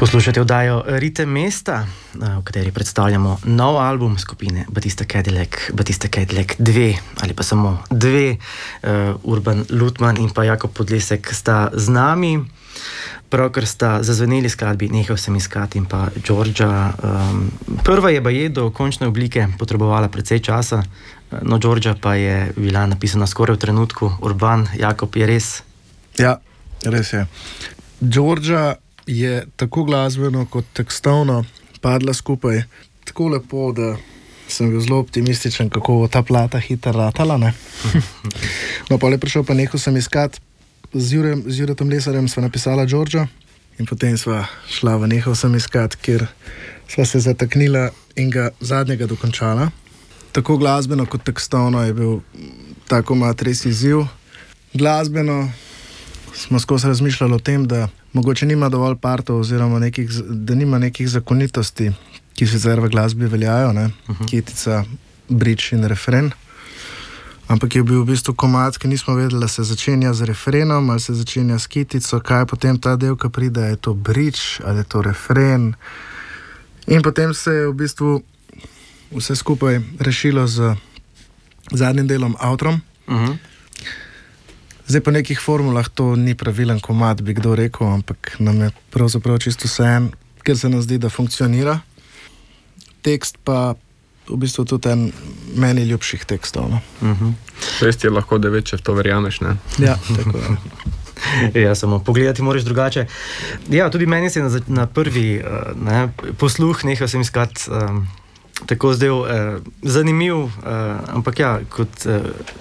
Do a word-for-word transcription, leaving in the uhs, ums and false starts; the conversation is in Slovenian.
Poslušate oddajo Ritem mesta, v kateri predstavljamo nov album skupine Batista Cadillac, Batista Cadillac dve ali pa samo dve. Uh, Urban Lutman in pa Jakob Podlesek sta z nami. Pravkar sta zazveneli skladbi Nehal sem iskati in pa Georgia. Um, prva je baje do končne oblike potrebovala precej časa, no Georgia pa je bila napisana skoraj v trenutku. Urban, Jakob, je res? Ja, res je. Georgia je tako glasbeno kot tekstovno padla skupaj tako lepo, da sem bil zelo optimističen, kako bo ta plata hitro ratala, ne? No, pa je prišel pa Nehal sem iskat. Z Jurem, z Juretom Lesarjem sva napisala Georgia in potem sva šla v Nehal sem iskat, kjer sva se zataknila in ga zadnjega dokončala. Tako glasbeno kot tekstovno je bil tako mat res izziv. Glasbeno smo skozi razmišljali o tem, da mogoče nima dovolj partov oziroma nekih, da nima nekih zakonitosti, ki sicer v glasbi veljajo, ne? Uh-huh. Kitica, bridge in refren. Ampak je bil v bistvu komad, ki nismo vedeli, da se začenja z refrenom ali se začenja s kitico, kaj potem ta del, ki pride, je to bridge ali je to refren. In potem se je v bistvu vse skupaj rešilo z zadnjim delom, outrom. Uh-huh. Zdaj po nekih formulah to ni pravilen komad, bi kdo rekel, ampak nam je pravzaprav čisto vseeno, ker se nam zdi, da funkcionira. Tekst pa v bistvu tudi en meni ljubših tekstov. No? Uh-huh. Res je lahko devet, če v to verjameš, ne? Ja, tako je. Ja, samo pogledati moraš drugače. Ja, tudi meni se je na, na prvi ne, posluh Nehal sem iskat um, tako zdel uh, zanimiv, uh, ampak ja, kot uh,